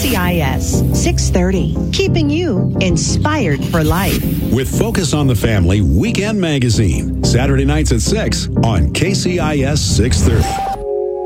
KCIS 630, keeping you inspired for life. With Focus on the Family Weekend Magazine, Saturday nights at 6 on KCIS 630.